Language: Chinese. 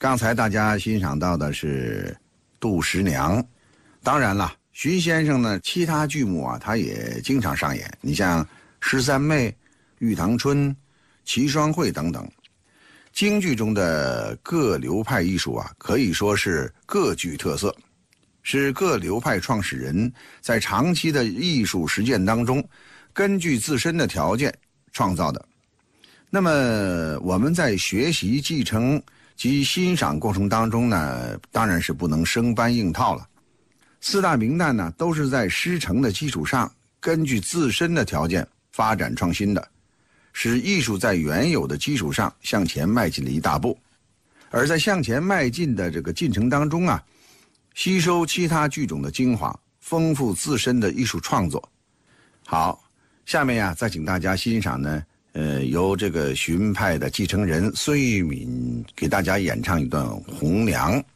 刚才大家欣赏到的是杜十娘，当然了，荀先生呢，其他剧目啊，他也经常上演。你像《十三妹》《玉堂春》《齐双会》等等。京剧中的各流派艺术啊，可以说是各具特色，是各流派创始人在长期的艺术实践当中，根据自身的条件创造的。那么我们在学习、继承及欣赏过程当中呢，当然是不能生搬硬套了。四大名旦呢，都是在师承的基础上，根据自身的条件发展创新的，使艺术在原有的基础上向前迈进了一大步。而在向前迈进的这个进程当中啊，吸收其他剧种的精华，丰富自身的艺术创作。好，下面呀，再请大家欣赏呢，由这个荀派的继承人孙玉敏给大家演唱一段《红娘》。